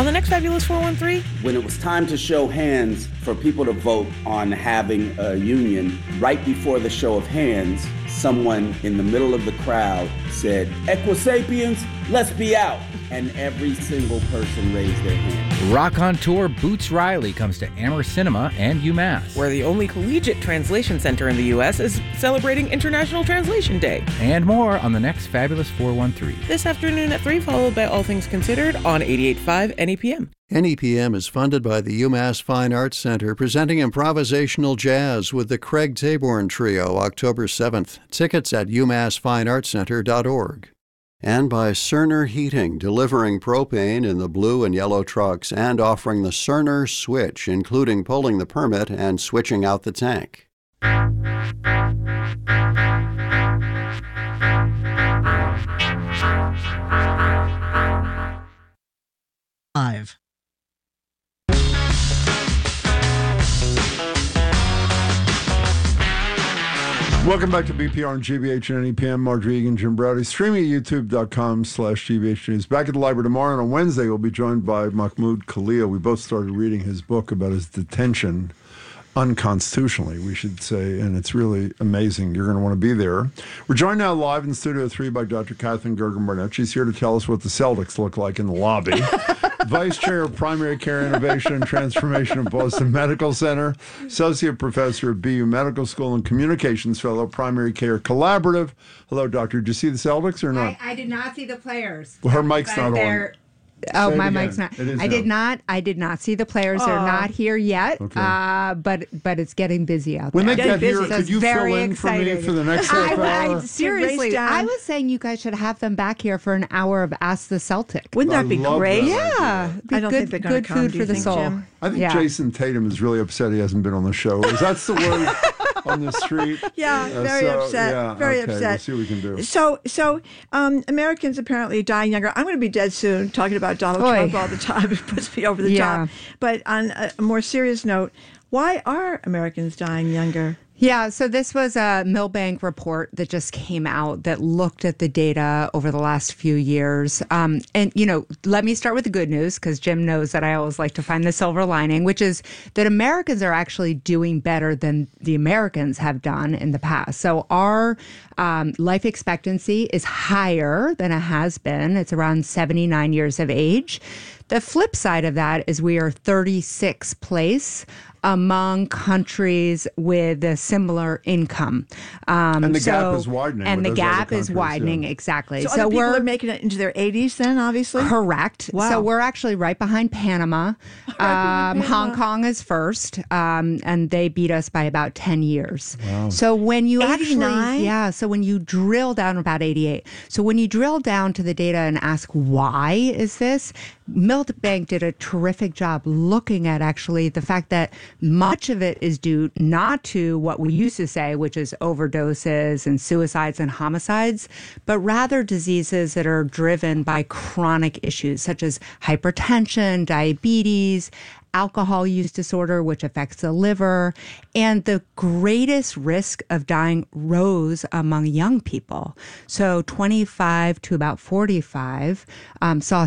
On the next Fabulous 413, when it was time to show hands for people to vote on having a union, right before the show of hands, someone in the middle of the crowd said, "Equisapiens, let's be out." And every single person raised their hand. Rock on Tour Boots Riley comes to Amherst Cinema and UMass. where the only collegiate translation center in the U.S. is celebrating International Translation Day. And more on the next Fabulous 413. This afternoon at 3, followed by All Things Considered on 88.5 NEPM. NEPM is funded by the UMass Fine Arts Center, presenting improvisational jazz with the Craig Taborn Trio, October 7th. Tickets at umassfineartscenter.org. And by Cerner Heating, delivering propane in the blue and yellow trucks and offering the Cerner Switch, including pulling the permit and switching out the tank. Live. Welcome back to BPR and GBH and NEPM. Margery Egan, Jim Browdy. Streaming at youtube.com/GBH News. Back at the library tomorrow, and on Wednesday we'll be joined by Mahmoud Khalil. We both started reading his book about his detention unconstitutionally, we should say, and it's really amazing. You're going to want to be there. We're joined now live in Studio 3 by Dr. Catherine Gergen-Barnett. She's here to tell us what the Celtics look like in the lobby. Vice Chair of Primary Care Innovation and Transformation at Boston Medical Center, Associate Professor at BU Medical School and Communications Fellow, Primary Care Collaborative. Hello, Doctor. Did you see the Celtics or not? I did not see the players. Well, her mic's not on. Oh, Say my it mic's again. not. It is I did now. not see the players. They're not here yet. Okay. But it's getting busy out When there. they get here, So could it's you fill very in for me exciting. for the next half hour? Seriously, Race down. I was saying you guys should have them back here for an hour of Ask the Celtic. Wouldn't that be love great? that Yeah, I don't good, think they're going good to come. food Do you for the think, soul. Jim? I think Yeah. Jason Tatum is really upset he hasn't been on the show. That's the word on the street. Yeah, very upset. Yeah, very okay, upset. We'll see what we can do. So, Americans apparently are dying younger. I'm going to be dead soon, talking about Donald Oy. Trump all the time. It puts me over the Yeah. top. But on a more serious note, why are Americans dying younger? Yeah, so this was a Milbank report that just came out that looked at the data over the last few years. And, let me start with the good news, because Jim knows that I always like to find the silver lining, which is that Americans are actually doing better than the Americans have done in the past. So our life expectancy is higher than it has been. It's around 79 years of age. The flip side of that is we are 36th place among countries with a similar income. And the gap is widening And with the those gap other is countries, widening, yeah. exactly. So other people are making it into their 80s then, obviously? Correct. Wow. So we're actually right behind Panama. behind Panama. Hong Kong is first, and they beat us by about 10 years. Wow. So when you 89? so when you drill down, about 88. So when you drill down to the data and ask why is this, Milbank did a terrific job looking at actually the fact that much of it is due not to what we used to say, which is overdoses and suicides and homicides, but rather diseases that are driven by chronic issues such as hypertension, diabetes, alcohol use disorder, which affects the liver, and the greatest risk of dying rose among young people. So 25 to about 45 saw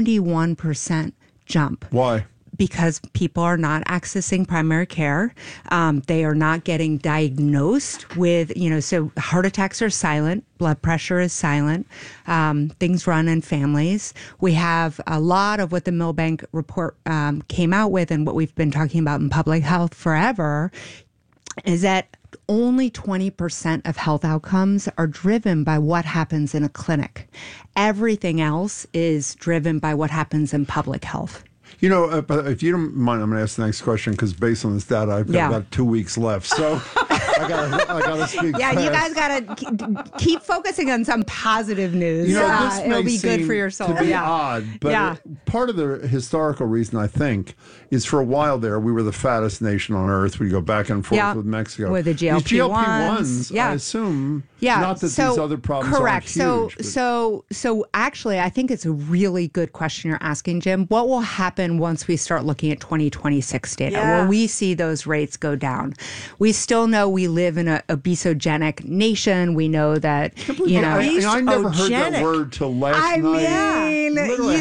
71% jump. Why? Because people are not accessing primary care. They are not getting diagnosed with, so heart attacks are silent, blood pressure is silent, things run in families. We have a lot of what the Milbank report came out with and what we've been talking about in public health forever is that only 20% of health outcomes are driven by what happens in a clinic. Everything else is driven by what happens in public health. But if you don't mind, I'm going to ask the next question because based on this data, I've got about 2 weeks left. So I got to speak Yeah, fast. you guys got to keep focusing on some positive news. This It'll may be good seem for your soul. to be Yeah. odd, but part of the historical reason, I think, is for a while there, we were the fattest nation on earth. We go back and forth with Mexico. With the These GLP-1s. I assume, Yeah, not that these other problems correct. aren't huge. So actually, I think it's a really good question you're asking, Jim. What will happen once we start looking at 2026 data? Yeah. Will we see those rates go down? We still know we live in an obesogenic nation. We know that, I never heard that Obesogenic. word till last I night. mean, Literally you had to are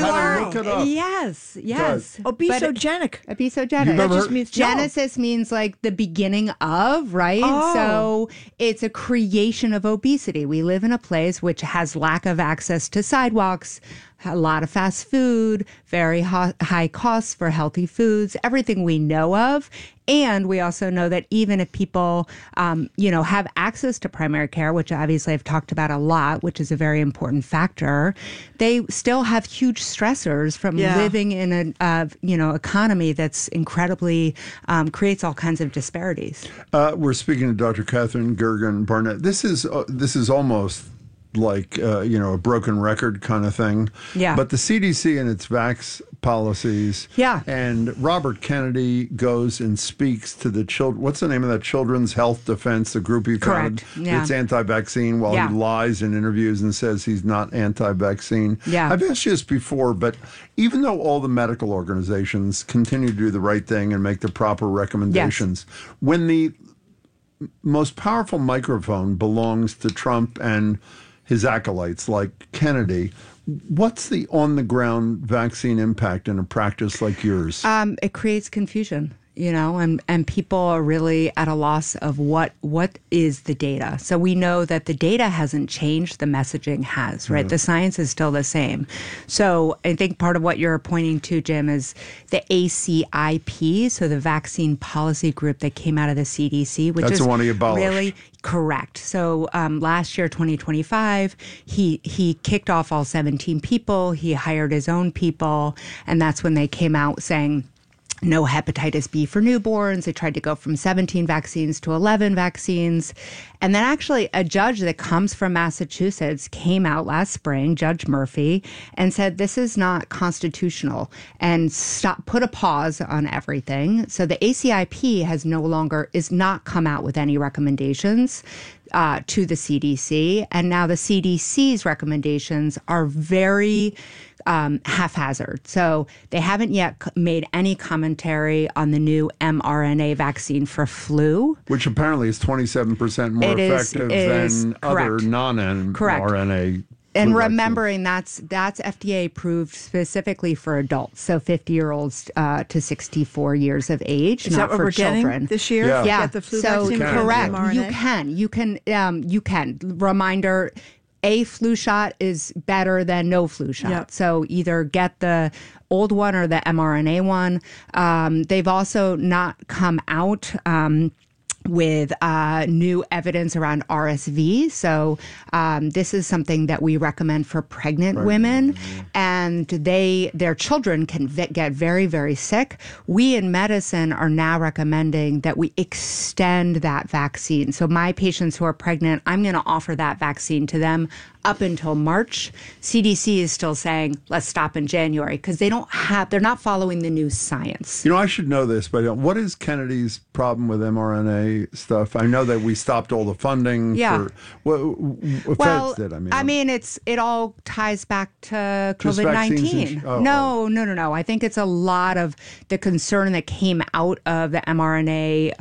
Look it up. Yes, yes. Obesogenic. Obesogenic. You've That ever just heard- means Genesis means like the beginning of, right? Oh. So it's a creation of obesity. We live in a place which has lack of access to sidewalks, a lot of fast food, very high costs for healthy foods, everything we know of. And we also know that even if people, have access to primary care, which obviously I've talked about a lot, which is a very important factor, they still have huge stressors from living in an economy that's incredibly creates all kinds of disparities. We're speaking to Dr. Catherine Gergen Barnett. This is almost like a broken record kind of thing. Yeah. But the CDC and its vax policies. Yeah. And Robert Kennedy goes and speaks to the children. What's the name of that? Children's Health Defense, the group he founded. Correct. Yeah. It's anti-vaccine while he lies in interviews and says he's not anti-vaccine. Yeah. I've asked you this before, but even though all the medical organizations continue to do the right thing and make the proper recommendations, when the most powerful microphone belongs to Trump and his acolytes like Kennedy, what's the on-the-ground vaccine impact in a practice like yours? It creates confusion, and people are really at a loss of what is the data. So we know that the data hasn't changed, the messaging has, right? The science is still the same. So I think part of what you're pointing to, Jim, is the ACIP, so the Vaccine Policy Group that came out of the CDC, which That's is the one he abolished. Really correct. So last year, 2025, he kicked off all 17 people. He hired his own people, and that's when they came out saying no hepatitis B for newborns. They tried to go from 17 vaccines to 11 vaccines. And then actually a judge that comes from Massachusetts came out last spring, Judge Murphy, and said this is not constitutional and put a pause on everything. So the ACIP is not come out with any recommendations to the CDC. And now the CDC's recommendations are very haphazard. So they haven't yet made any commentary on the new mRNA vaccine for flu. Which apparently is 27% more effective than other non-mRNA. And remembering that's FDA approved specifically for adults, so 50-year-olds to 64 years of age, Is not that what for we're children. getting this year? Yeah. Yeah, Get the flu so vaccine. correct. mRNA? You can. Reminder: a flu shot is better than no flu shot. Yep. So either get the old one or the mRNA one. They've also not come out with new evidence around RSV. So this is something that we recommend for pregnant women, and their children can get very, very sick. We in medicine are now recommending that we extend that vaccine. So my patients who are pregnant, I'm going to offer that vaccine to them up until March. CDC is still saying, let's stop in January, because they're not following the new science. I should know this, but what is Kennedy's problem with mRNA stuff? I know that we stopped all the funding. Yeah. Feds did, it all ties back to Just vaccines COVID-19. No. I think it's a lot of the concern that came out of the mRNA,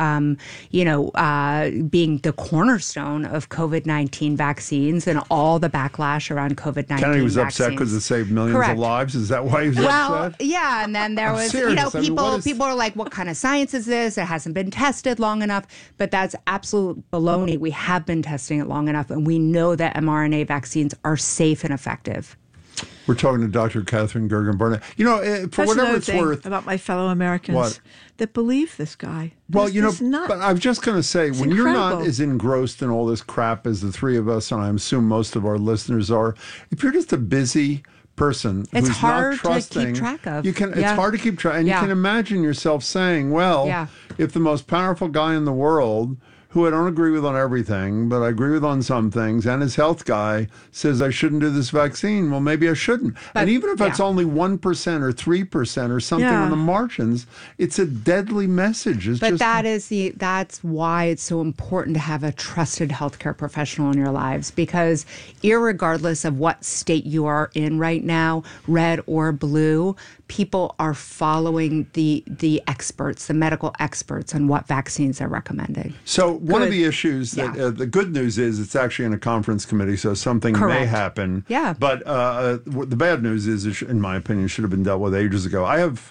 being the cornerstone of COVID-19 vaccines and all the backlash around COVID-19 Kennedy was vaccines. upset because it saved millions Correct. of lives. Is that why he was upset? Yeah, and then there was, serious. people are like, what kind of science is this? It hasn't been tested long enough. But that's absolute baloney. We have been testing it long enough, and we know that mRNA vaccines are safe and effective. We're talking to Dr. Catherine Gergen Barnett. For That's whatever another it's thing worth. about my fellow Americans What? that believe this guy. Well, This is not- but I was just going to say, when you're not incredible. as engrossed in all this crap as the three of us, and I assume most of our listeners are, if you're just a busy person It's who's hard not trusting, to keep track of. It's hard to keep track, and Yeah. you can imagine yourself saying, well, if the most powerful guy in the world, who I don't agree with on everything, but I agree with on some things, and his health guy says I shouldn't do this vaccine, well, maybe I shouldn't. And even if it's only 1% or 3% or something on the margins, it's a deadly message. That's why it's so important to have a trusted healthcare professional in your lives, because irregardless of what state you are in right now, red or blue, people are following the experts, the medical experts, on what vaccines they're recommending. So one of the issues that the good news is it's actually in a conference committee, so something may happen. Yeah. But the bad news is, in my opinion, should have been dealt with ages ago. I have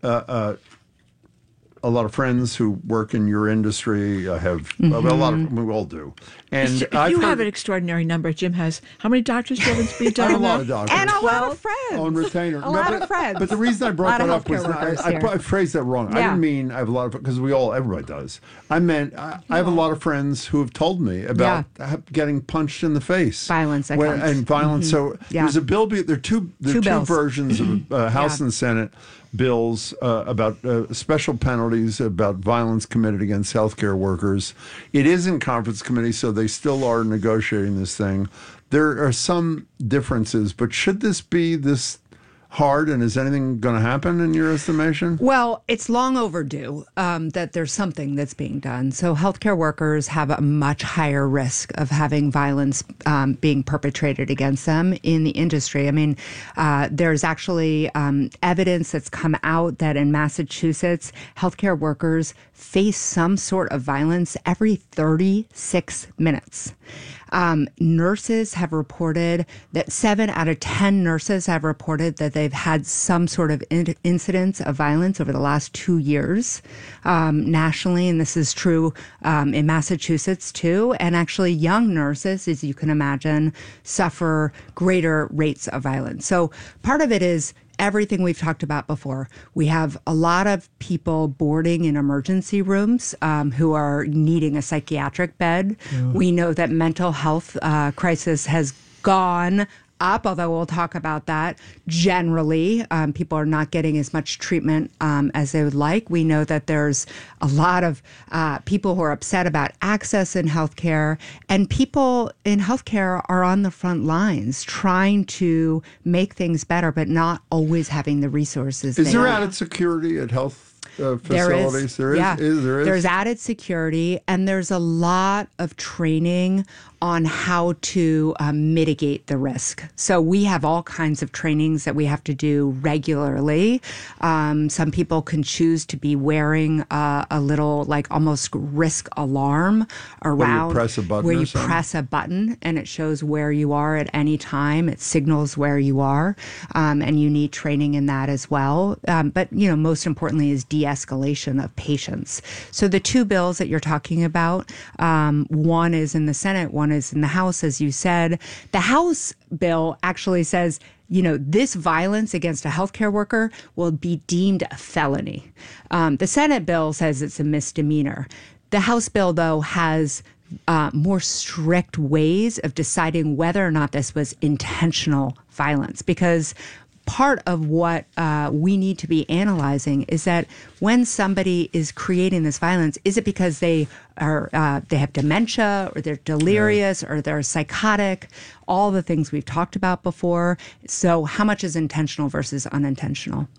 a lot of friends who work in your industry. I have a lot of, we all do. And you have an extraordinary number. Jim has, how many doctors do you have in speed I dial? have a lot of doctors. And a lot of friends. On retainer. A lot of friends. But the reason I brought that up was that I phrased that wrong. I didn't mean I have a lot of, because everybody does. I meant I have a lot of friends who have told me about getting punched in the face. Violence. And violence. So there's a bill, there are two versions of House and Senate bills about special penalties about violence committed against healthcare workers. It is in conference committee, so they still are negotiating this thing. There are some differences, but should this be this hard, and is anything going to happen in your estimation? Well, it's long overdue that there's something that's being done. So healthcare workers have a much higher risk of having violence being perpetrated against them in the industry. I mean, there's actually evidence that's come out that in Massachusetts, healthcare workers face some sort of violence every 36 minutes. Nurses have reported that 7 out of 10 nurses have reported that they've had some sort of incidents of violence over the last 2 years nationally. And this is true in Massachusetts, too. And actually, young nurses, as you can imagine, suffer greater rates of violence. So part of it is everything we've talked about before. We have a lot of people boarding in emergency rooms who are needing a psychiatric bed. Yeah. We know that mental health crisis has gone up, although we'll talk about that. Generally, people are not getting as much treatment as they would like. We know that there's a lot of people who are upset about access in healthcare, and people in healthcare are on the front lines trying to make things better, but not always having the resources. Is there added security at health facilities? There is. There's added security, and there's a lot of training on how to mitigate the risk. So we have all kinds of trainings that we have to do regularly. Some people can choose to be wearing a little, like almost risk alarm around. Where you press a button. Where you press a button, and it shows where you are at any time. It signals where you are, and you need training in that as well. But most importantly is de-escalation of patients. So the two bills that you're talking about, one is in the Senate, one is in the House, as you said. The House bill actually says, this violence against a healthcare worker will be deemed a felony. The Senate bill says it's a misdemeanor. The House bill, though, has more strict ways of deciding whether or not this was intentional violence, because part of what we need to be analyzing is that when somebody is creating this violence, is it because they have dementia, or they're delirious, or they're psychotic, all the things we've talked about before. So how much is intentional versus unintentional?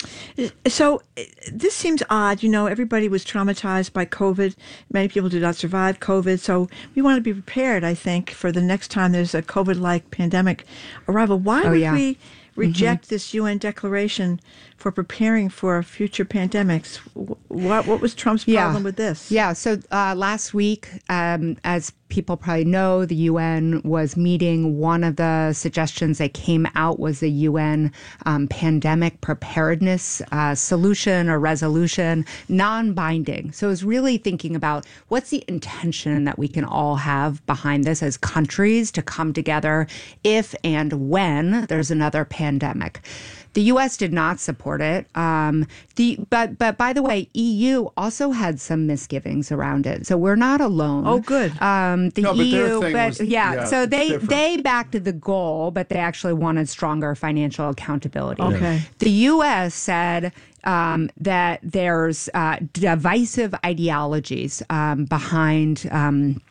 So this seems odd. Everybody was traumatized by COVID. Many people did not survive COVID. So we want to be prepared, I think, for the next time there's a COVID-like pandemic arrival. Why would we reject this UN declaration for preparing for future pandemics? What was Trump's problem with this? Yeah, so last week, as people probably know, the UN was meeting. One of the suggestions that came out was the UN pandemic preparedness solution or resolution, non-binding. So it's really thinking about what's the intention that we can all have behind this as countries to come together if and when there's another pandemic. The U.S. did not support it. But by the way, EU also had some misgivings around it. So we're not alone. Oh, good. So they backed the goal, but they actually wanted stronger financial accountability. Okay. The U.S. said that there's divisive ideologies behind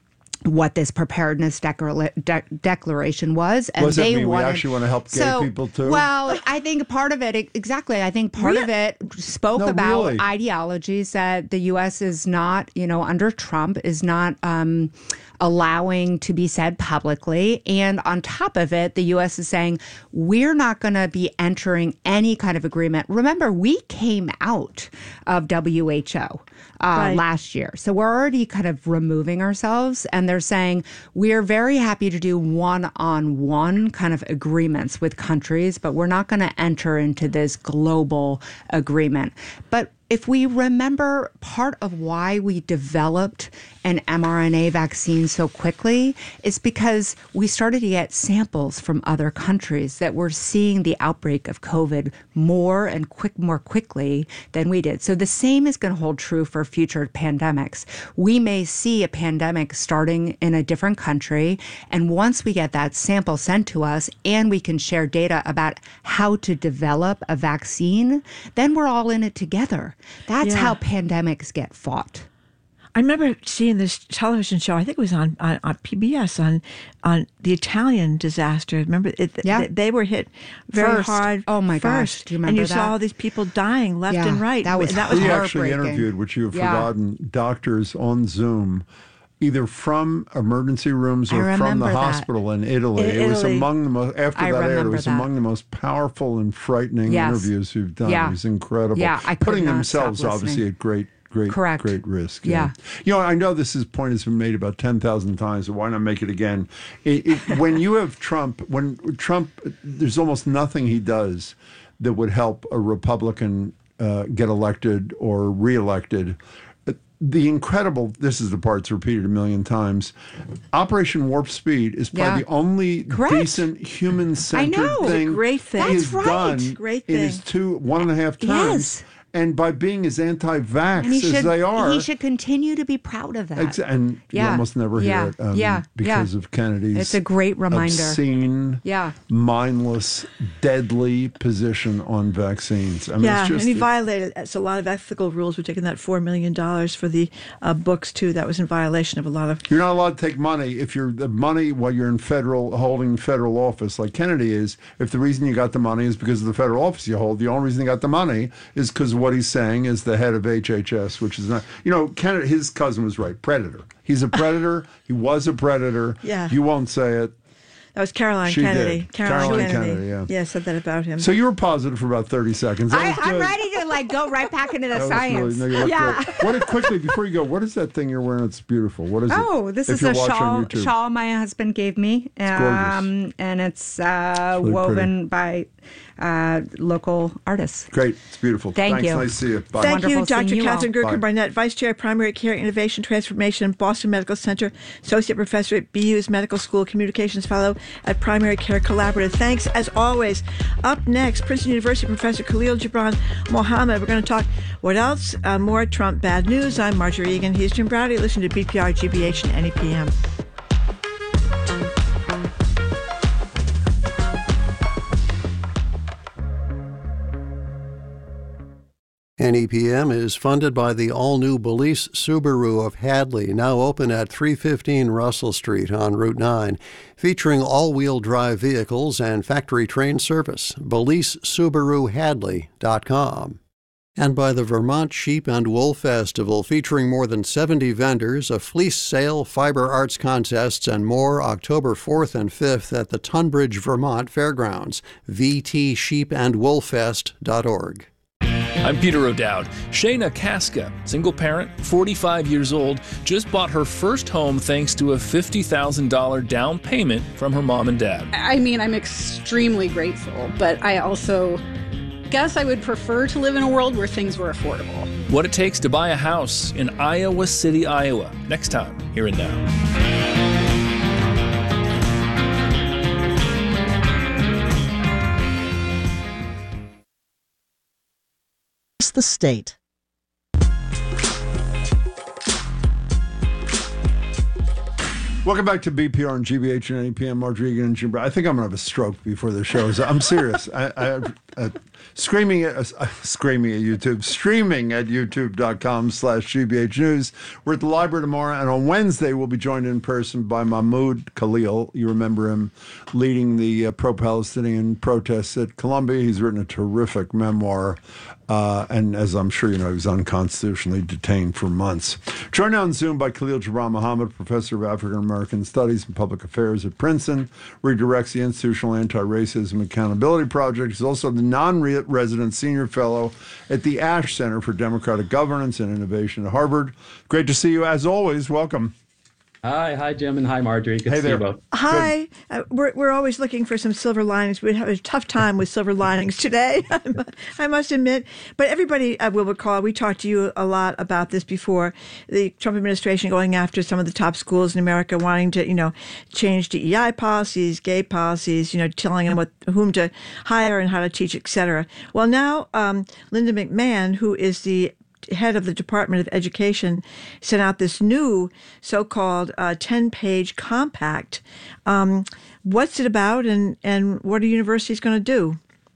what this preparedness declaration was, and Does that they mean we wanted, actually want to help gay people too? Well, I think part of it, exactly. I think part of it spoke about ideologies that the U.S. is not, under Trump, is not allowing to be said publicly. And on top of it, the U.S. is saying, we're not going to be entering any kind of agreement. Remember, we came out of WHO last year. So we're already kind of removing ourselves. And they're saying, we're very happy to do one-on-one kind of agreements with countries, but we're not going to enter into this global agreement. But if we remember, part of why we developed an mRNA vaccine so quickly is because we started to get samples from other countries that were seeing the outbreak of COVID more quickly than we did. So the same is going to hold true for future pandemics. We may see a pandemic starting in a different country, and once we get that sample sent to us and we can share data about how to develop a vaccine, then we're all in it together. That's how pandemics get fought. I remember seeing this television show. I think it was on PBS on the Italian disaster. Remember, they were hit very hard. Oh my gosh! Do you remember that? And you saw all these people dying left and right. That was We actually interviewed, which you have forgotten, doctors on Zoom, either from emergency rooms or from the hospital in Italy. It was among the most, after that aired, it was among the most powerful and frightening interviews we've done. It was incredible. Yeah, I could Putting not themselves stop obviously at great risk. Yeah. I know this point has been made about 10,000 times, so why not make it again? When you have Trump, there's almost nothing he does that would help a Republican get elected or reelected. This is the part that's repeated a million times. Operation Warp Speed is probably the only decent human-centered thing he's done in his 1.5 terms. Yes. And by being as anti-vax as they are, he should continue to be proud of that. And you almost never hear it because of Kennedy's. It's a great reminder. Obscene, mindless, deadly position on vaccines. I mean, it's just, and he violated a lot of ethical rules. We're taking that $4 million for the books too. That was in violation of a lot of. You're not allowed to take money if you're the money while you're in holding federal office, like Kennedy is. If the reason you got the money is because of the federal office you hold, the only reason you got the money is because what he's saying is the head of HHS, which is not, Kennedy, his cousin was right, predator. He's a predator. He was a predator. Yeah. You won't say it. That was Caroline Kennedy. Did. Caroline Kennedy, yeah, said that about him. So you were positive for about 30 seconds. I'm ready to go right back into the science. Quickly, before you go, what is that thing you're wearing? It's beautiful. What is it? Oh, this is a shawl my husband gave me. It's gorgeous. And it's really woven by local artists. Great. It's beautiful. Thanks. Nice to see you. Bye. Thank you, Wonderful Dr. you Catherine all. Gerken Barnett, Vice Chair, Primary Care Innovation Transformation, Boston Medical Center, Associate Professor at BU's Medical School, Communications Fellow at Primary Care Collaborative. Thanks, as always. Up next, Princeton University Professor Khalil Gibran Mohammed. We're going to talk what else? More Trump bad news. I'm Marjorie Egan. He's Jim Browdy. Listen to BPR, GBH, and NEPM. NEPM is funded by the all-new Belize Subaru of Hadley, now open at 315 Russell Street on Route 9, featuring all-wheel drive vehicles and factory-trained service. BelizeSubaruHadley.com. And by the Vermont Sheep and Wool Festival, featuring more than 70 vendors, a fleece sale, fiber arts contests, and more, October 4th and 5th at the Tunbridge, Vermont Fairgrounds. VTSheepandWoolFest.org. I'm Peter O'Dowd. Shayna Casca, single parent, 45 years old, just bought her first home thanks to a $50,000 down payment from her mom and dad. I mean, I'm extremely grateful, but I also guess I would prefer to live in a world where things were affordable. What it takes to buy a house in Iowa City, Iowa. Next time, here and now. The state. Welcome back to BPR and GBH and NEPM. Marjorie Egan and Jim Brown. I think I'm going to have a stroke before the show. I'm serious. streaming at youtube.com/GBH News. We're at the library tomorrow, and on Wednesday we'll be joined in person by Mahmoud Khalil. You remember him leading the pro-Palestinian protests at Columbia. He's written a terrific memoir, and as I'm sure you know, he was unconstitutionally detained for months. Joined on Zoom by Khalil Gibran Muhammad, professor of African American Studies and Public Affairs at Princeton, where he directs the Institutional Anti-Racism Accountability Project. He's also the non-resident senior fellow at the Ash Center for Democratic Governance and Innovation at Harvard. Great to see you, as always. Welcome. Hi, Jim, and hi, Marjorie. Good to see you both. Hi. We're always looking for some silver linings. We have a tough time with silver linings today, I must admit. But everybody will recall, we talked to you a lot about this before, the Trump administration going after some of the top schools in America, wanting to, change DEI policies, gay policies, telling them whom to hire and how to teach, et cetera. Well, now Linda McMahon, who is the head of the Department of Education, sent out this new so-called 10-page compact. What's it about, and what are universities going to do?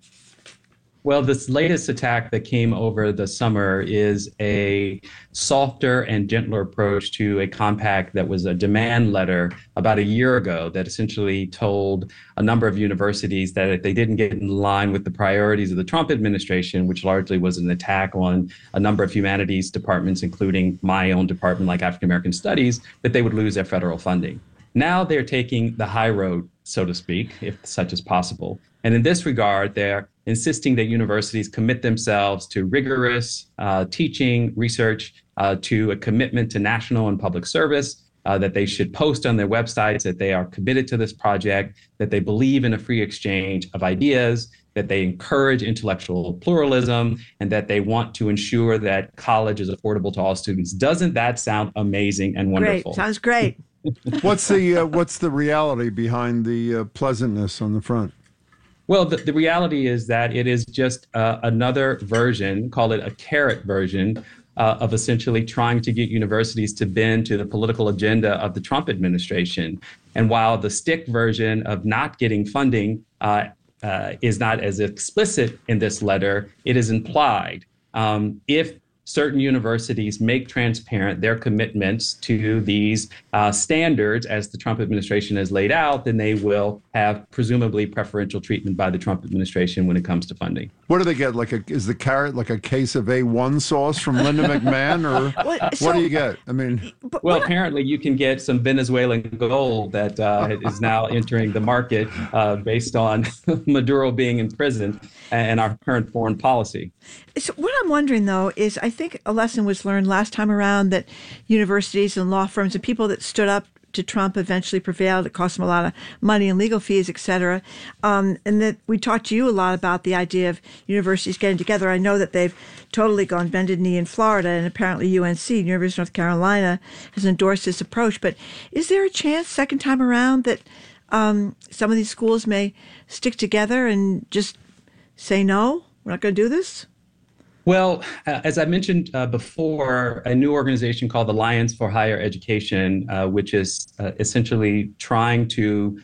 Well, this latest attack that came over the summer is a softer and gentler approach to a compact that was a demand letter about a year ago that essentially told a number of universities that if they didn't get in line with the priorities of the Trump administration, which largely was an attack on a number of humanities departments, including my own department, like African American Studies, that they would lose their federal funding. Now they're taking the high road, so to speak, if such is possible. And in this regard, they're insisting that universities commit themselves to rigorous teaching, research, to a commitment to national and public service, that they should post on their websites that they are committed to this project, that they believe in a free exchange of ideas, that they encourage intellectual pluralism, and that they want to ensure that college is affordable to all students. Doesn't that sound amazing and wonderful? Great. Sounds great. What's the reality behind the pleasantness on the front? Well, the reality is that it is just another version, call it a carrot version, of essentially trying to get universities to bend to the political agenda of the Trump administration. And while the stick version of not getting funding is not as explicit in this letter, it is implied. If certain universities make transparent their commitments to these standards as the Trump administration has laid out, then they will have presumably preferential treatment by the Trump administration when it comes to funding. What do they get? Is the carrot like a case of A1 sauce from Linda McMahon, or what do you get? I mean, well, apparently you can get some Venezuelan gold that is now entering the market based on Maduro being in prison and our current foreign policy. So what I'm wondering, though, is I think a lesson was learned last time around that universities and law firms and people that stood up to Trump eventually prevailed. It cost them a lot of money and legal fees, et cetera. And that we talked to you a lot about the idea of universities getting together. I know that they've totally gone bended knee in Florida, and apparently UNC, University of North Carolina, has endorsed this approach. But is there a chance second time around that some of these schools may stick together and just say, no, we're not going to do this? Well, as I mentioned before, a new organization called Alliance for Higher Education, which is essentially trying to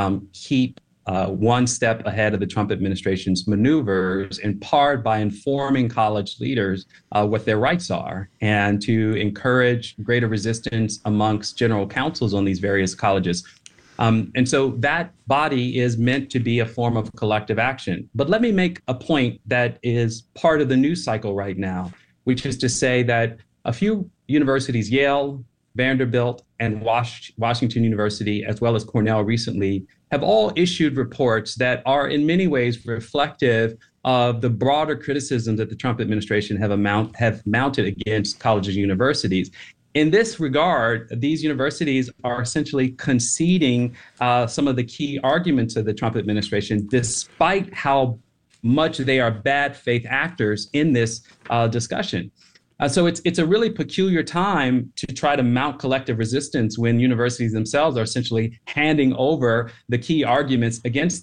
keep one step ahead of the Trump administration's maneuvers, in part by informing college leaders what their rights are and to encourage greater resistance amongst general counsels on these various colleges. And so that body is meant to be a form of collective action. But let me make a point that is part of the news cycle right now, which is to say that a few universities, Yale, Vanderbilt, and Washington University, as well as Cornell recently, have all issued reports that are in many ways reflective of the broader criticisms that the Trump administration have mounted against colleges and universities. In this regard, these universities are essentially conceding some of the key arguments of the Trump administration, despite how much they are bad faith actors in this discussion. So it's a really peculiar time to try to mount collective resistance when universities themselves are essentially handing over the key arguments against them.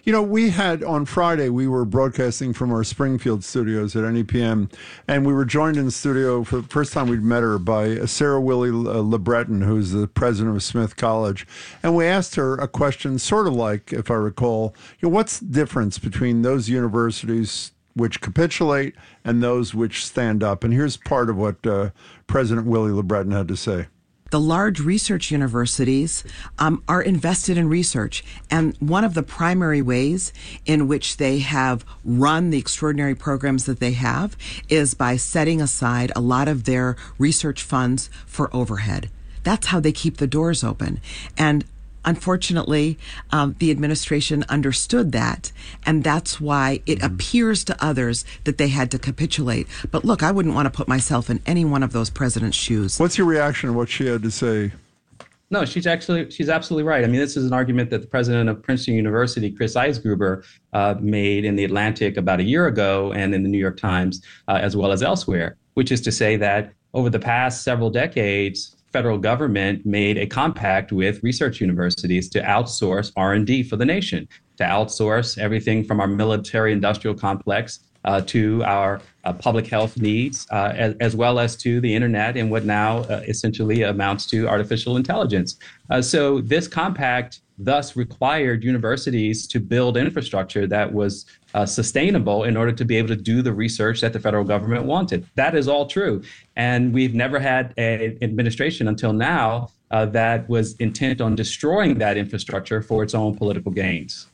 You know, we had on Friday, we were broadcasting from our Springfield studios at NEPM, and we were joined in the studio for the first time we'd met her by Sarah Willie LeBreton, who's the president of Smith College. And we asked her a question sort of like, if I recall, what's the difference between those universities which capitulate and those which stand up? And here's part of what President Willie LeBreton had to say. The large research universities are invested in research. And one of the primary ways in which they have run the extraordinary programs that they have is by setting aside a lot of their research funds for overhead. That's how they keep the doors open. And unfortunately, the administration understood that, and that's why it appears to others that they had to capitulate. But look, I wouldn't want to put myself in any one of those presidents' shoes. What's your reaction to what she had to say? No, she's absolutely right. I mean, this is an argument that the president of Princeton University, Chris Eisgruber, made in The Atlantic about a year ago and in the New York Times, as well as elsewhere, which is to say that over the past several decades, federal government made a compact with research universities to outsource R&D for the nation, to outsource everything from our military industrial complex to our public health needs, as well as to the internet and what now essentially amounts to artificial intelligence. So this compact thus required universities to build infrastructure that was sustainable in order to be able to do the research that the federal government wanted. That is all true. And we've never had an administration until now that was intent on destroying that infrastructure for its own political gains.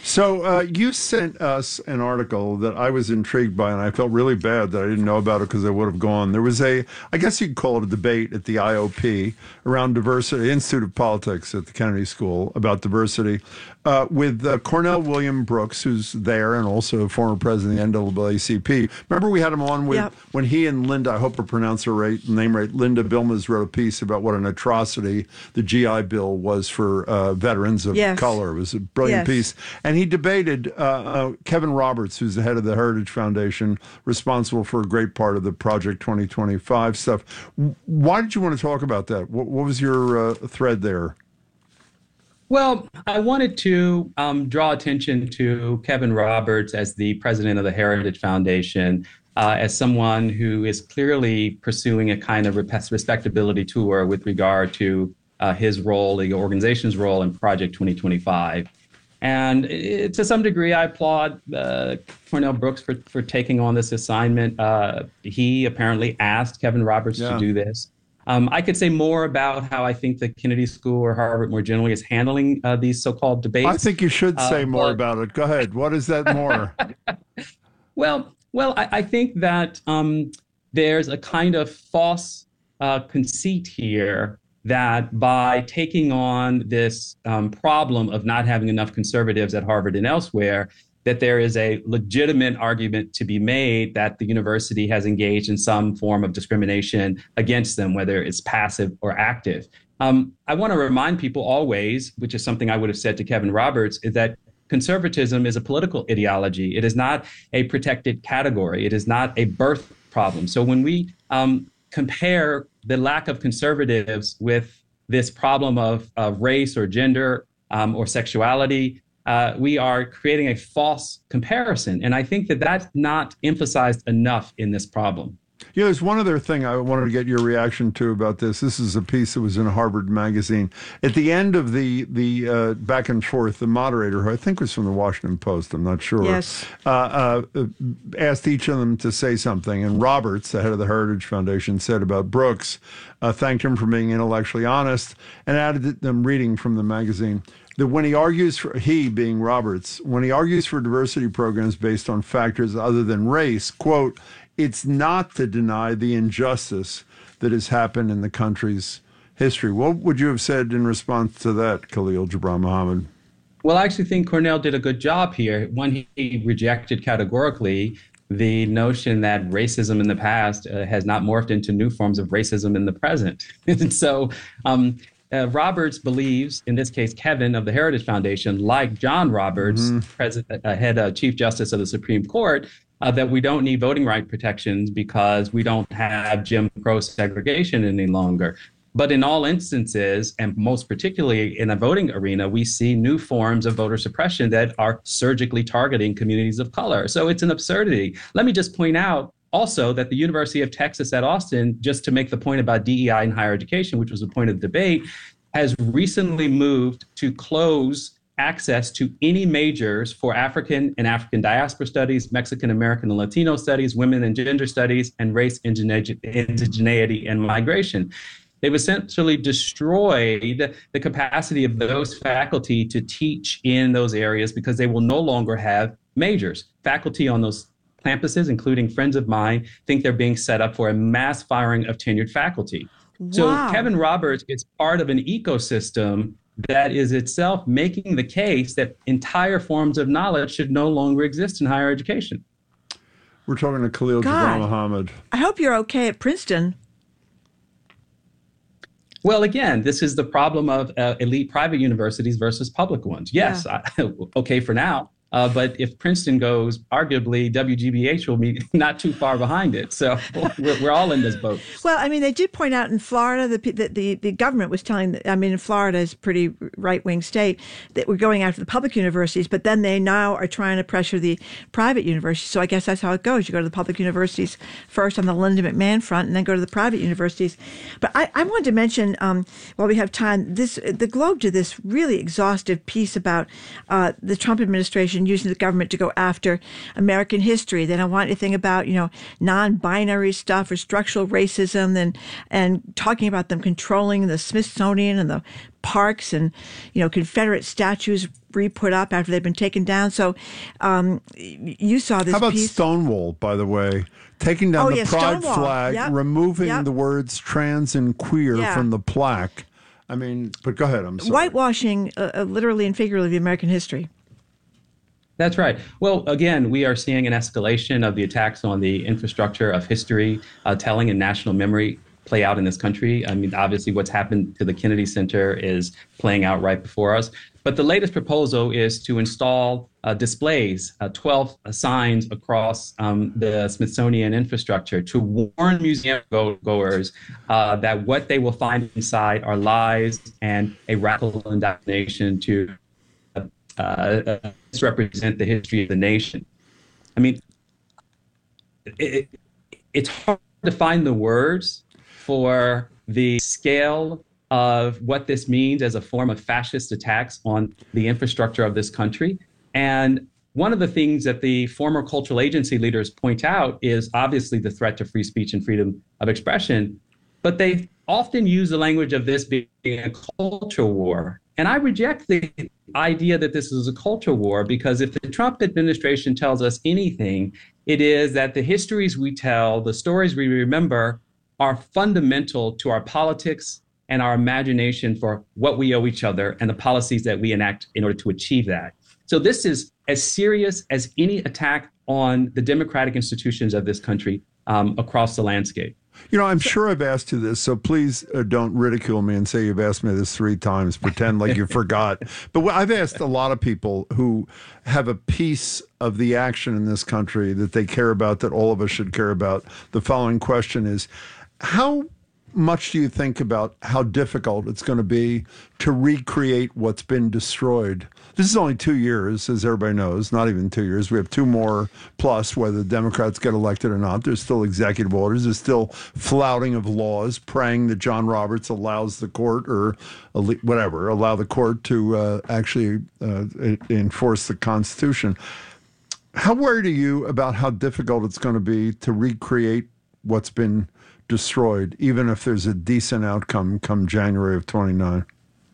So you sent us an article that I was intrigued by, and I felt really bad that I didn't know about it because I would have gone. There was I guess you'd call it a debate at the IOP around diversity, Institute of Politics at the Kennedy School about diversity, with Cornell William Brooks, who's there and also former president of the NAACP. Remember we had him on when he and Linda, I hope I pronounced her name right, Linda Bilmes wrote a piece about what an atrocity the GI Bill was for veterans of color. It was a brilliant piece. And he debated Kevin Roberts, who's the head of the Heritage Foundation, responsible for a great part of the Project 2025 stuff. Why did you want to talk about that? What was your thread there? Well, I wanted to draw attention to Kevin Roberts as the president of the Heritage Foundation, as someone who is clearly pursuing a kind of respectability tour with regard to his role, the organization's role in Project 2025. And to some degree, I applaud Cornell Brooks for taking on this assignment. He apparently asked Kevin Roberts to do this. I could say more about how I think the Kennedy School or Harvard more generally is handling these so-called debates. I think you should say more about it. Go ahead. What is that more? Well, I think that there's a kind of false conceit here that by taking on this problem of not having enough conservatives at Harvard and elsewhere, that there is a legitimate argument to be made that the university has engaged in some form of discrimination against them, whether it's passive or active. I want to remind people always, which is something I would have said to Kevin Roberts, is that conservatism is a political ideology. It is not a protected category. It is not a birth problem. So when we compare the lack of conservatives with this problem of race or gender or sexuality, we are creating a false comparison. And I think that that's not emphasized enough in this problem. There's one other thing I wanted to get your reaction to about this. This is a piece that was in Harvard Magazine. At the end of the back and forth, the moderator, who I think was from the Washington Post, I'm not sure, asked each of them to say something. And Roberts, the head of the Heritage Foundation, said about Brooks, thanked him for being intellectually honest, and added them reading from the magazine. That when he argues for, he being Roberts, when he argues for diversity programs based on factors other than race, quote, it's not to deny the injustice that has happened in the country's history. What would you have said in response to that, Khalil Gibran Muhammad? Well, I actually think Cornell did a good job here when he rejected categorically the notion that racism in the past has not morphed into new forms of racism in the present. And so Roberts believes, in this case, Kevin of the Heritage Foundation, like John Roberts, Chief Justice of the Supreme Court, that we don't need voting right protections because we don't have Jim Crow segregation any longer. But in all instances, and most particularly in the voting arena, we see new forms of voter suppression that are surgically targeting communities of color. So it's an absurdity. Let me just point out also that the University of Texas at Austin, just to make the point about DEI in higher education, which was a point of debate, has recently moved to close access to any majors for African and African diaspora studies, Mexican American and Latino studies, women and gender studies, and race, indigeneity, and migration. They've essentially destroyed the capacity of those faculty to teach in those areas because they will no longer have majors. Faculty on those campuses, including friends of mine, think they're being set up for a mass firing of tenured faculty. Wow. So Kevin Roberts is part of an ecosystem that is itself making the case that entire forms of knowledge should no longer exist in higher education. We're talking to Khalil Gibran Muhammad. I hope you're okay at Princeton. Well, again, this is the problem of elite private universities versus public ones. Yes, okay for now. But if Princeton goes, arguably WGBH will be not too far behind it. So we're all in this boat. Well, I mean, they did point out in Florida, the government was telling, I mean, Florida is a pretty right-wing state, that we're going after the public universities, but then they now are trying to pressure the private universities. So I guess that's how it goes. You go to the public universities first on the Linda McMahon front and then go to the private universities. But I wanted to mention, while we have time, the Globe did this really exhaustive piece about the Trump administration using the government to go after American history. They don't want anything about, non-binary stuff or structural racism and talking about them controlling the Smithsonian and the parks and, Confederate statues re-put up after they've been taken down. So you saw this piece. How about Stonewall, by the way? Taking down the pride Stonewall. flag, removing the words trans and queer from the plaque. I mean, but go ahead, I'm sorry. Whitewashing, literally and figuratively, American history. That's right. Well, again, we are seeing an escalation of the attacks on the infrastructure of history telling and national memory play out in this country. I mean, obviously, what's happened to the Kennedy Center is playing out right before us. But the latest proposal is to install displays, 12 signs across the Smithsonian infrastructure to warn museum goers that what they will find inside are lies and a radical indoctrination to misrepresent the history of the nation. I mean, it's hard to find the words for the scale of what this means as a form of fascist attacks on the infrastructure of this country. And one of the things that the former cultural agency leaders point out is obviously the threat to free speech and freedom of expression, but they often use the language of this being a culture war. And I reject the idea that this is a culture war, because if the Trump administration tells us anything, it is that the histories we tell, the stories we remember, are fundamental to our politics and our imagination for what we owe each other and the policies that we enact in order to achieve that. So this is as serious as any attack on the democratic institutions of this country across the landscape. I'm sure I've asked you this, so please don't ridicule me and say you've asked me this 3 times, pretend like you forgot. But I've asked a lot of people who have a piece of the action in this country that they care about, that all of us should care about. The following question is, how much do you think about how difficult it's going to be to recreate what's been destroyed? This is only 2 years, as everybody knows, not even 2 years. We have 2 more plus, whether the Democrats get elected or not. There's still executive orders. There's still flouting of laws, praying that John Roberts allows the court or allow the court to actually enforce the Constitution. How worried are you about how difficult it's going to be to recreate what's been destroyed, even if there's a decent outcome come January of 29?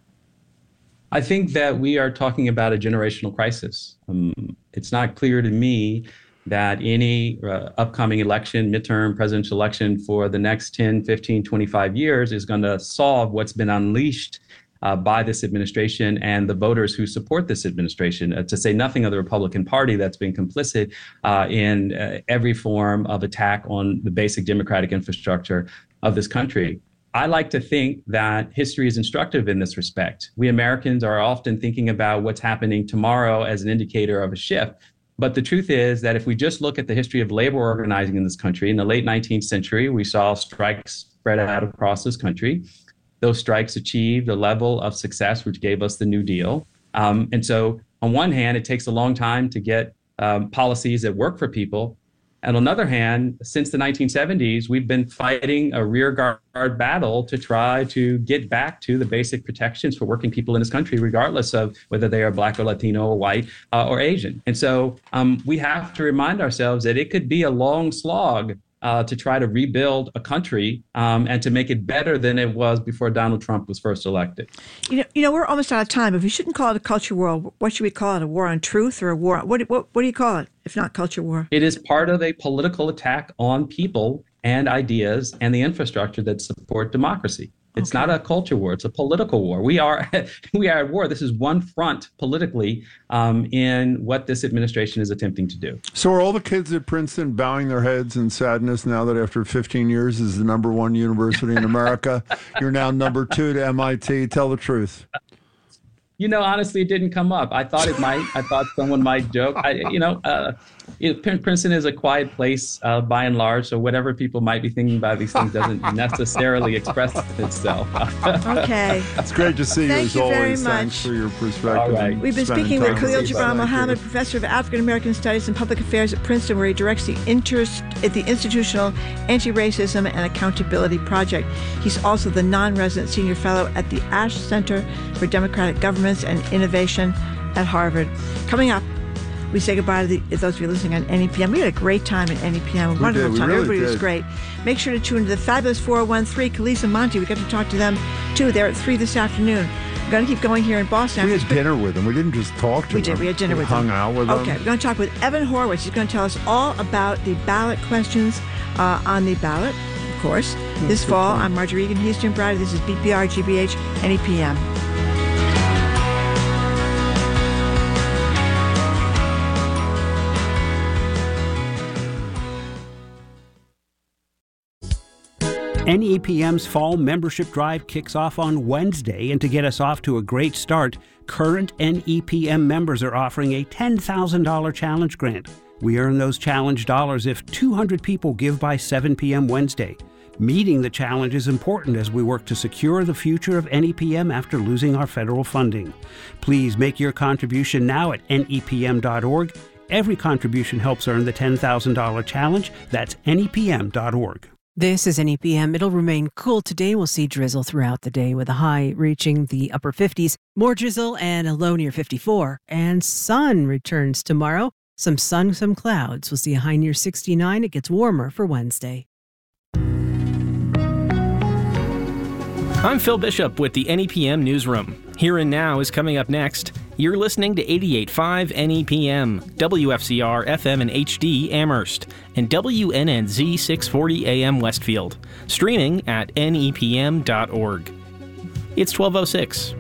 I think that we are talking about a generational crisis. It's not clear to me that any upcoming election, midterm presidential election for the next 10, 15, 25 years is going to solve what's been unleashed by this administration and the voters who support this administration, to say nothing of the Republican Party that's been complicit in every form of attack on the basic democratic infrastructure of this country. I like to think that history is instructive in this respect. We Americans are often thinking about what's happening tomorrow as an indicator of a shift. But the truth is that if we just look at the history of labor organizing in this country, in the late 19th century, we saw strikes spread out across this country. those strikes achieved a level of success which gave us the New Deal. And so on one hand, it takes a long time to get policies that work for people. And on the other hand, since the 1970s, we've been fighting a rearguard battle to try to get back to the basic protections for working people in this country, regardless of whether they are Black or Latino or white or Asian. And so we have to remind ourselves that it could be a long slog to try to rebuild a country and to make it better than it was before Donald Trump was first elected. You know, we're almost out of time. If we shouldn't call it a culture war, what should we call it? A war on truth or a war? What do you call it, if not culture war? It is part of a political attack on people and ideas and the infrastructure that support democracy. It's not a culture war. It's a political war. We are at war. This is one front politically in what this administration is attempting to do. So are all the kids at Princeton bowing their heads in sadness now that after 15 years is the number one university in America? You're now number 2 to MIT. Tell the truth. You know, honestly, it didn't come up. I thought it might. I thought someone might joke. Princeton is a quiet place by and large, so whatever people might be thinking about these things doesn't necessarily express itself. Okay. It's great to see you as always. Very much. Thanks for your perspective. All right. We've been speaking with Khalil Gibran Muhammad, professor of African American Studies and Public Affairs at Princeton, where he directs the Institutional Anti-Racism and Accountability Project. He's also the non-resident senior fellow at the Ash Center for Democratic Governments and Innovation at Harvard. Coming up, we say goodbye to those of you listening on NEPM. We had a great time at NEPM, a wonderful time. Really Everybody was great. Make sure to tune into the fabulous 4013, Khalees and Monty. We got to talk to them, too. They're at 3 this afternoon. We're going to keep going here in Boston. We had dinner with them. We didn't just talk to them. We did. We had dinner with them. Hung out with them. Okay, we're going to talk with Evan Horowitz. He's going to tell us all about the ballot questions on the ballot, of course. This fall, I'm Marjorie Egan, he's Jim Brady. This is BPR, GBH, NEPM. NEPM's fall membership drive kicks off on Wednesday, and to get us off to a great start, current NEPM members are offering a $10,000 challenge grant. We earn those challenge dollars if 200 people give by 7 p.m. Wednesday. Meeting the challenge is important as we work to secure the future of NEPM after losing our federal funding. Please make your contribution now at nepm.org. Every contribution helps earn the $10,000 challenge. That's nepm.org. This is NEPM. It'll remain cool today. We'll see drizzle throughout the day with a high reaching the upper 50s. More drizzle and a low near 54. And sun returns tomorrow. Some sun, some clouds. We'll see a high near 69. It gets warmer for Wednesday. I'm Phil Bishop with the NEPM Newsroom. Here and Now is coming up next. You're listening to 88.5 NEPM, WFCR FM and HD Amherst, and WNNZ 640 AM Westfield. Streaming at nepm.org. It's 12:06.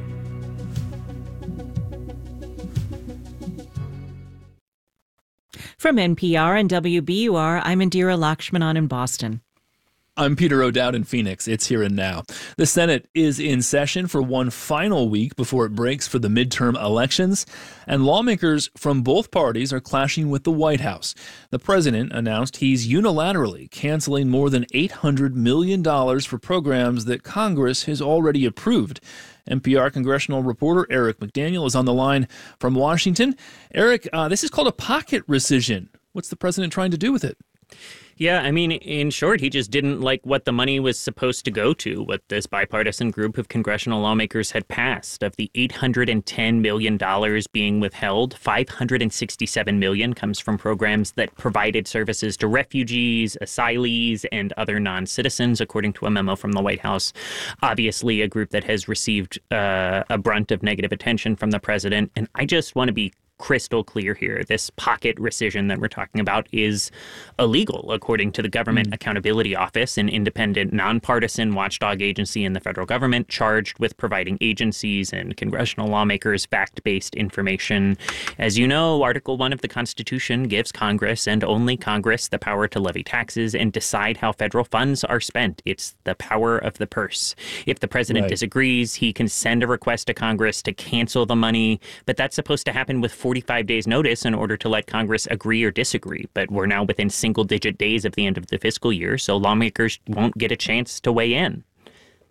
From NPR and WBUR, I'm Indira Lakshmanan in Boston. I'm Peter O'Dowd in Phoenix. It's Here and Now. The Senate is in session for one final week before it breaks for the midterm elections, and lawmakers from both parties are clashing with the White House. The president announced he's unilaterally canceling more than $800 million for programs that Congress has already approved. NPR congressional reporter Eric McDaniel is on the line from Washington. Eric, this is called a pocket rescission. What's the president trying to do with it? Yeah, I mean, in short, he just didn't like what the money was supposed to go to, what this bipartisan group of congressional lawmakers had passed. Of the $810 million being withheld, $567 million comes from programs that provided services to refugees, asylees, and other non-citizens, according to a memo from the White House. Obviously, a group that has received a brunt of negative attention from the president. And I just want to be crystal clear here. This pocket rescission that we're talking about is illegal, according to the Government Accountability Office, an independent, nonpartisan watchdog agency in the federal government charged with providing agencies and congressional lawmakers fact-based information. As you know, Article 1 of the Constitution gives Congress, and only Congress, the power to levy taxes and decide how federal funds are spent. It's the power of the purse. If the president disagrees, he can send a request to Congress to cancel the money, but that's supposed to happen with 45 days notice in order to let Congress agree or disagree. But we're now within single-digit days of the end of the fiscal year, so lawmakers won't get a chance to weigh in.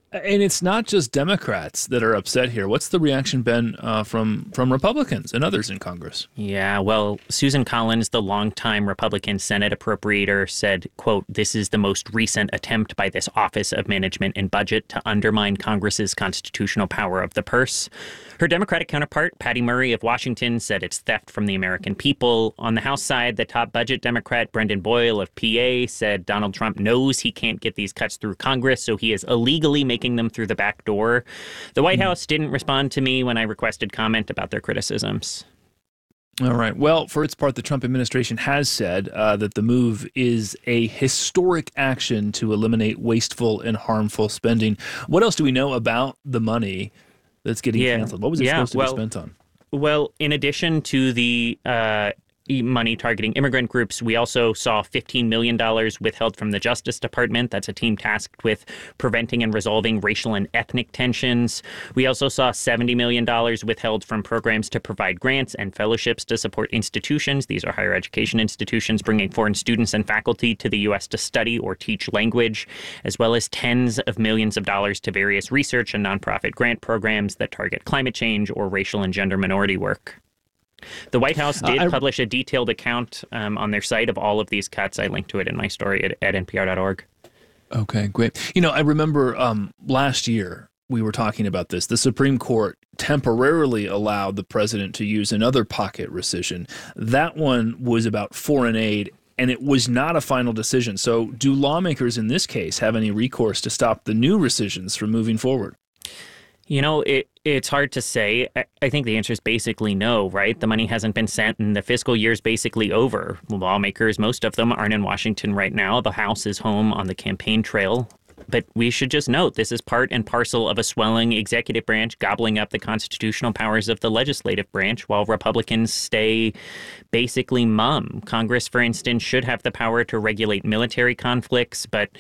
And it's not just Democrats that are upset here. What's the reaction been from Republicans and others in Congress? Yeah, well, Susan Collins, the longtime Republican Senate appropriator, said, quote, "This is the most recent attempt by this Office of Management and Budget to undermine Congress's constitutional power of the purse." Her Democratic counterpart, Patty Murray of Washington, said it's theft from the American people. On the House side, the top budget Democrat, Brendan Boyle of PA, said Donald Trump knows he can't get these cuts through Congress, so he is illegally making them through the back door. The White House didn't respond to me when I requested comment about their criticisms. All right. Well, for its part, the Trump administration has said that the move is a historic action to eliminate wasteful and harmful spending. What else do we know about the money that's getting canceled? What was it supposed to be spent on? Well, in addition to the money targeting immigrant groups, we also saw $15 million withheld from the Justice Department. That's a team tasked with preventing and resolving racial and ethnic tensions. We also saw $70 million withheld from programs to provide grants and fellowships to support institutions. These are higher education institutions bringing foreign students and faculty to the U.S. to study or teach language, as well as tens of millions of dollars to various research and nonprofit grant programs that target climate change or racial and gender minority work. The White House did publish a detailed account on their site of all of these cuts. I linked to it in my story at npr.org. Okay, great. You know, I remember last year we were talking about this. The Supreme Court temporarily allowed the president to use another pocket rescission. That one was about foreign aid, and it was not a final decision. So do lawmakers in this case have any recourse to stop the new rescissions from moving forward? You know, it's hard to say. I think the answer is basically no, right? The money hasn't been sent and the fiscal year is basically over. Lawmakers, most of them aren't in Washington right now. The House is home on the campaign trail. But we should just note this is part and parcel of a swelling executive branch gobbling up the constitutional powers of the legislative branch while Republicans stay basically mum. Congress, for instance, should have the power to regulate military conflicts, but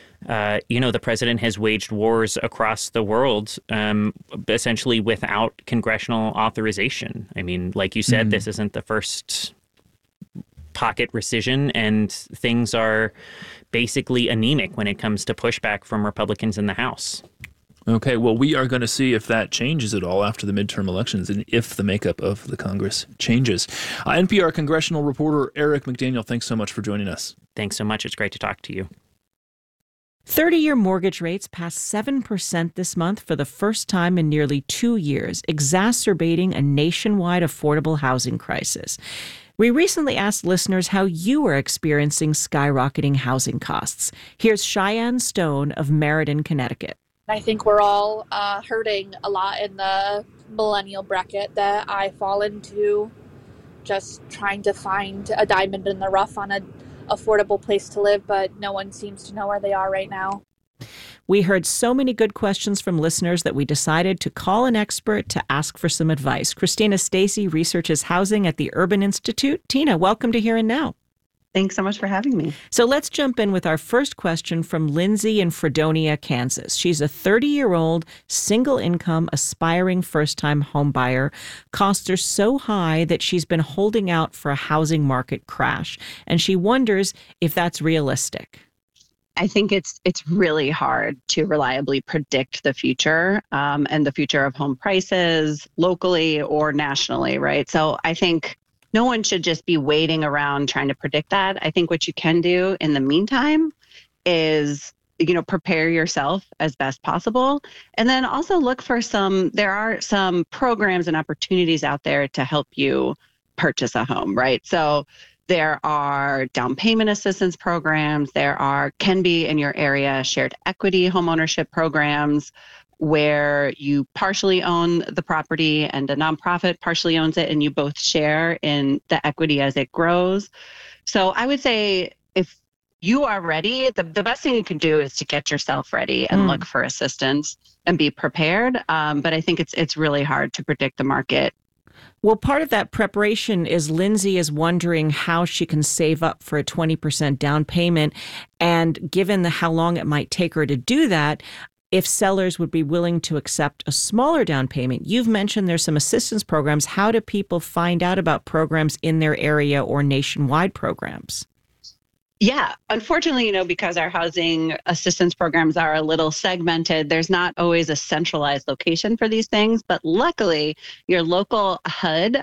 the president has waged wars across the world essentially without congressional authorization. I mean, like you said, this isn't the first pocket rescission, and things are basically anemic when it comes to pushback from Republicans in the House. Okay, well, we are going to see if that changes at all after the midterm elections and if the makeup of the Congress changes. NPR congressional reporter Eric McDaniel, thanks so much for joining us. Thanks so much. It's great to talk to you. 30-year mortgage rates passed 7% this month for the first time in nearly 2 years, exacerbating a nationwide affordable housing crisis. We recently asked listeners how you are experiencing skyrocketing housing costs. Here's Cheyenne Stone of Meriden, Connecticut. I think we're all hurting a lot in the millennial bracket that I fall into, just trying to find a diamond in the rough on an affordable place to live, but no one seems to know where they are right now. We heard so many good questions from listeners that we decided to call an expert to ask for some advice. Christina Stacy researches housing at the Urban Institute. Tina, welcome to Here and Now. Thanks so much for having me. So let's jump in with our first question from Lindsay in Fredonia, Kansas. She's a 30-year-old, single-income, aspiring first-time home buyer. Costs are so high that she's been holding out for a housing market crash, and she wonders if that's realistic. I think it's really hard to reliably predict the future and the future of home prices locally or nationally, right? So I think no one should just be waiting around trying to predict that. I think what you can do in the meantime is, prepare yourself as best possible. And then also look for there are some programs and opportunities out there to help you purchase a home, right? So there are down payment assistance programs. There can be in your area shared equity homeownership programs where you partially own the property and a nonprofit partially owns it, and you both share in the equity as it grows. So I would say if you are ready, the best thing you can do is to get yourself ready and look for assistance and be prepared. But I think it's really hard to predict the market. Well, part of that preparation is Lindsay is wondering how she can save up for a 20% down payment. And given how long it might take her to do that, if sellers would be willing to accept a smaller down payment. You've mentioned there's some assistance programs. How do people find out about programs in their area or nationwide programs? Yeah, unfortunately, because our housing assistance programs are a little segmented, there's not always a centralized location for these things. But luckily, your local HUD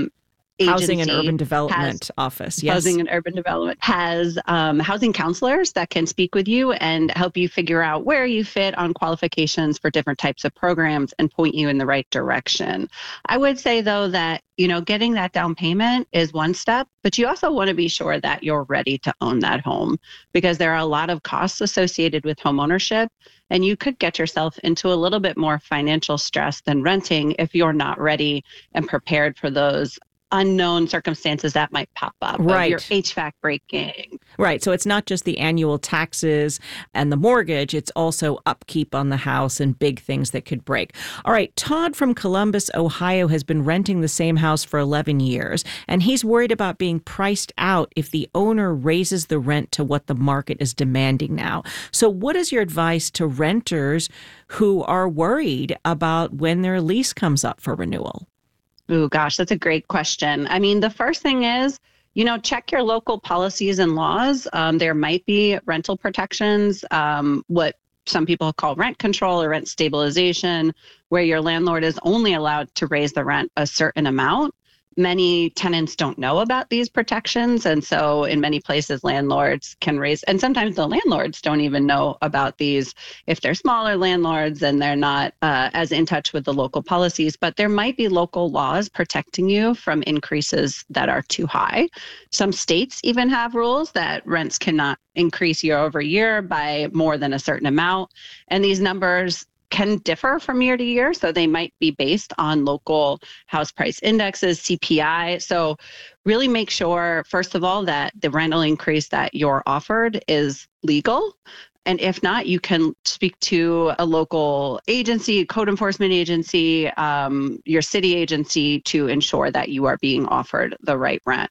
Housing and Urban Development Office. Yes. Housing and Urban Development has housing counselors that can speak with you and help you figure out where you fit on qualifications for different types of programs and point you in the right direction. I would say, though, that, getting that down payment is one step, but you also want to be sure that you're ready to own that home, because there are a lot of costs associated with home ownership, and you could get yourself into a little bit more financial stress than renting if you're not ready and prepared for those unknown circumstances that might pop up. Right. Your HVAC breaking. Right. So it's not just the annual taxes and the mortgage, it's also upkeep on the house and big things that could break. All right. Todd from Columbus, Ohio has been renting the same house for 11 years, and he's worried about being priced out if the owner raises the rent to what the market is demanding now. So what is your advice to renters who are worried about when their lease comes up for renewal? Oh, gosh, that's a great question. I mean, the first thing is, check your local policies and laws. There might be rental protections, what some people call rent control or rent stabilization, where your landlord is only allowed to raise the rent a certain amount. Many tenants don't know about these protections. And so in many places, landlords can raise, and sometimes the landlords don't even know about these if they're smaller landlords and they're not as in touch with the local policies. But there might be local laws protecting you from increases that are too high. Some states even have rules that rents cannot increase year over year by more than a certain amount. And these numbers can differ from year to year. So they might be based on local house price indexes, CPI. So really make sure, first of all, that the rental increase that you're offered is legal. And if not, you can speak to a local agency, code enforcement agency, your city agency to ensure that you are being offered the right rent.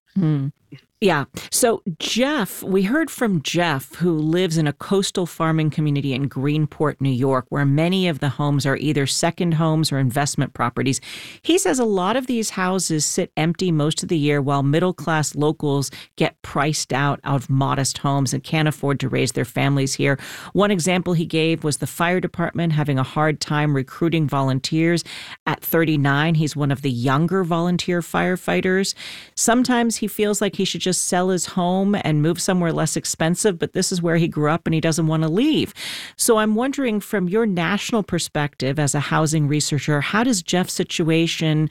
Yeah. So Jeff, we heard from Jeff, who lives in a coastal farming community in Greenport, New York, where many of the homes are either second homes or investment properties. He says a lot of these houses sit empty most of the year while middle-class locals get priced out of modest homes and can't afford to raise their families here. One example he gave was the fire department having a hard time recruiting volunteers. At 39, he's one of the younger volunteer firefighters. Sometimes he feels like he should just sell his home and move somewhere less expensive, but this is where he grew up and he doesn't want to leave. So I'm wondering, from your national perspective as a housing researcher, what does Jeff's situation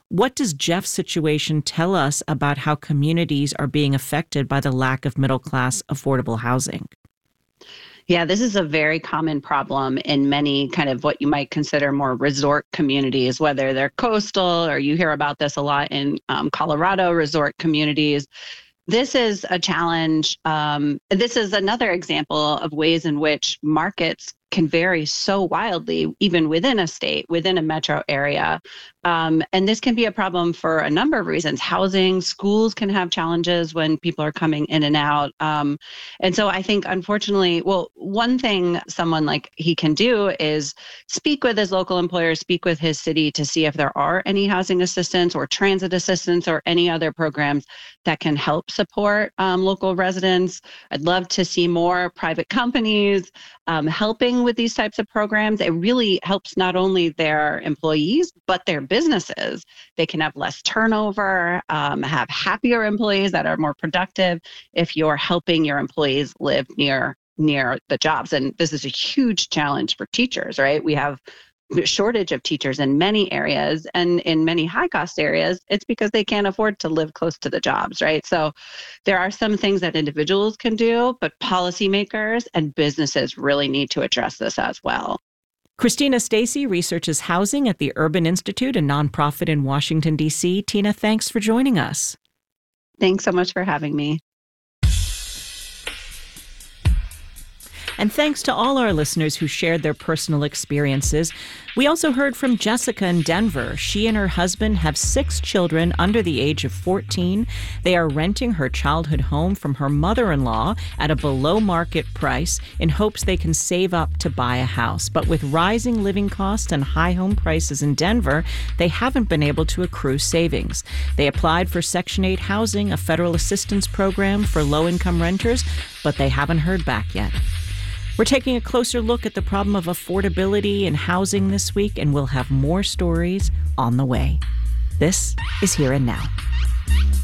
tell us about how communities are being affected by the lack of middle-class affordable housing? Yeah, this is a very common problem in many kind of what you might consider more resort communities, whether they're coastal or you hear about this a lot in Colorado resort communities. This is a challenge. This is another example of ways in which markets can vary so wildly, even within a state, within a metro area. And this can be a problem for a number of reasons. Housing, schools can have challenges when people are coming in and out. And so I think, unfortunately, one thing someone like he can do is speak with his local employer, speak with his city to see if there are any housing assistance or transit assistance or any other programs that can help support local residents. I'd love to see more private companies helping with these types of programs. It really helps not only their employees, but their businesses. They can have less turnover, have happier employees that are more productive if you're helping your employees live near the jobs. And this is a huge challenge for teachers, right? We have a shortage of teachers in many areas, and in many high-cost areas, it's because they can't afford to live close to the jobs, right? So there are some things that individuals can do, but policymakers and businesses really need to address this as well. Christina Stacy researches housing at the Urban Institute, a nonprofit in Washington, D.C. Tina, thanks for joining us. And thanks to all our listeners who shared their personal experiences. We also heard from Jessica in Denver. She and her husband have 6 children under the age of 14. They are renting her childhood home from her mother-in-law at a below-market price in hopes they can save up to buy a house. But with rising living costs and high home prices in Denver, they haven't been able to accrue savings. They applied for Section 8 housing, a federal assistance program for low-income renters, but they haven't heard back yet. We're taking a closer look at the problem of affordability in housing this week, and we'll have more stories on the way. This is Here and Now.